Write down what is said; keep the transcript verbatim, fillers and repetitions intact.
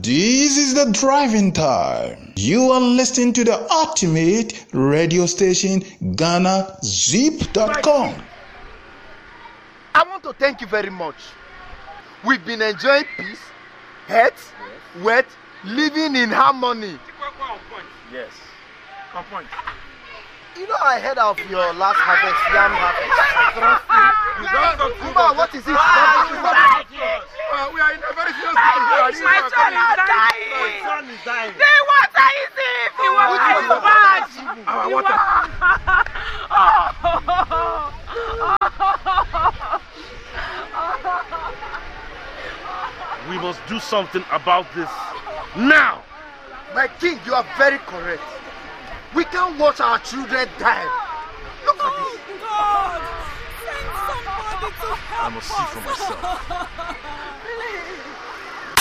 This is the driving time. You are listening to the ultimate radio station, Ghana Zip dot com. I want to thank you very much. We've been enjoying peace, health, yes. wealth, living in harmony. Yes. On point. You know, I heard of your last harvest, yam harvest. Uma, what is it? Uh, we are in a very serious situation. My son is dying. My son is dying. The water is it. The water is bad. Our water. We must do something about this now. My king, you are very correct. We can't watch our children die. Look at this. God, send somebody to help I must see for myself.